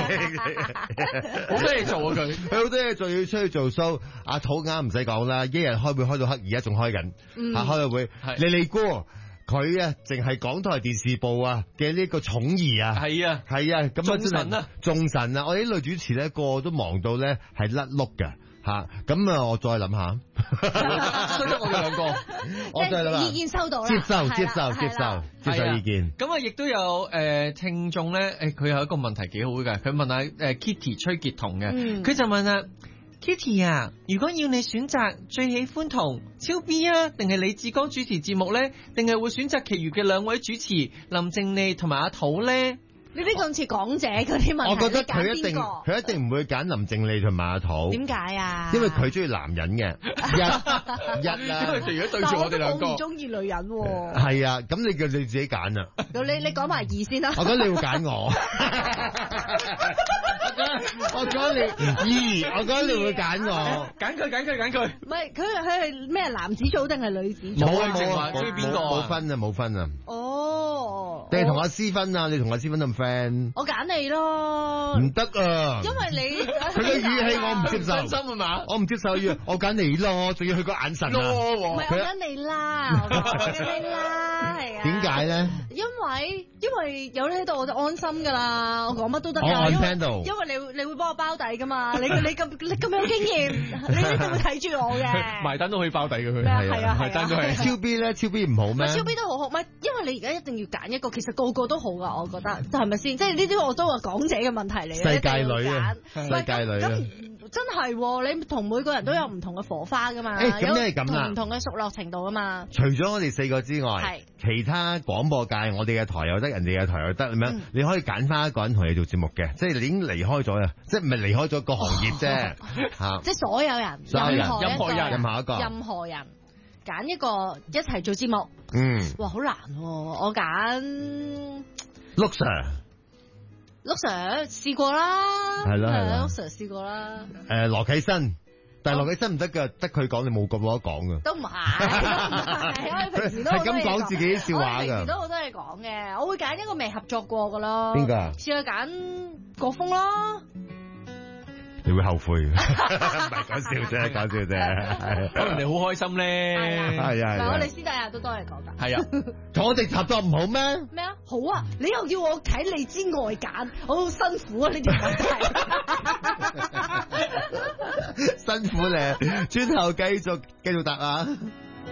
好多嘢做啊佢好多嘢做，要出去做 show。阿土啱唔使講啦，一日開會開到黑，而家仲開緊，開到會。你哥佢啊，淨係港台電視部啊嘅呢個寵兒啊，係啊，咁啊真係眾神啊！我哋啲女主持咧個個都忙到咧係甩碌㗎。咁啊，我再諗下， 衰得我哋兩個， 我再諗下， 意見收到啦， 接受意見。 咁啊，亦都有聽眾咧，佢有一個問題幾好嘅，佢問下Kitty 崔潔彤嘅，佢就問啊 Kitty 啊，如果要你選擇最喜歡同超 B 啊，定係李志剛主持節目咧，定係會選擇其餘嘅兩位主持林靜麗同埋阿土咧？ 你呢個似港姐嗰啲問題， 我覺得佢一定唔會揀林靜麗同埋阿土。 點解啊？ 因為佢中意男人嘅，一啦。 因為如果對住我哋兩個， 我唔中意女人喎。 係啊，咁你自己揀啊。 你講埋二先啦。 我覺得你會揀我。我覺得你二，我覺得你會揀我。 揀佢。 唔係佢係咩男子組定係女子組？ 冇啊，中意邊個？ 冇分啊。 哦。 定係同阿思芬啊？你同阿思芬咁 friend？ 我揀你咯。 唔得啊！ 因為你佢嘅語氣我唔接受。 真心係嘛？ 我唔接受語，我揀你咯，仲要佢個眼神啊！ 唔係我揀你啦，我揀你啦，係啊。 點解咧？ 因為有你喺度我就安心噶啦，我講乜都得噶。 我聽到。 因為你會幫我包底噶嘛？你咁有經驗，你一定會睇住我嘅。 埋單都可以包底嘅佢。 係啊， 埋單都係。 超 B 咧，超 B 唔好咩？ 超 B 都好好，唔係因為你而家一定要揀一個，其實個個都好噶，我覺得係咪先？即係呢啲我都話港姐嘅問題嚟嘅。 世界女啊，世界女啊。 真係，你同每個人都有唔同嘅火花噶嘛？ 咁咩咁啦？ 唔同嘅熟絡程度啊嘛。 除咗我哋四個之外，其他廣播界我哋嘅台又得，人哋嘅台又得咁樣，你可以揀翻一個人同你做節目嘅，即係你已經離開咗啊，即係唔係離開咗個行業啫嚇。 即係所有人，任何人揀一個一齊做節目。哇，好難喎！我揀陸 Sir。 陸 Sir 試過啦， 係啦， 陸 Sir 試過啦。 羅啟新，但係羅啟新唔得㗎，得佢講你冇咁多講㗎。 都唔係，我平時都係咁講自己啲笑話㗎。 我平時都好多嘢講嘅，我會揀一個未合作過㗎咯。 邊個啊？ 試下揀國峰咯。 你會後悔嘅，唔係講笑啫，講笑啫， 可能你好開心咧， 係啊， 我哋私底下都多嘢講㗎， 係啊， 同我哋合作唔好咩？ 咩啊？好啊，你又要我睇你之外揀，我好辛苦啊呢條問題， 辛苦你，轉頭繼續答啊！